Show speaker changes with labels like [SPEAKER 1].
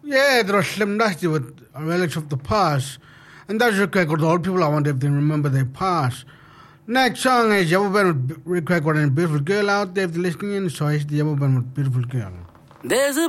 [SPEAKER 1] Yeah, there are Slim Nasty with a relic of the past. And that's record all people I wonder if they remember their past. Next song is Yellow Band with record and Beautiful Girl out there if they're listening in, so it's the Yellow Band with Beautiful Girl.
[SPEAKER 2] There's a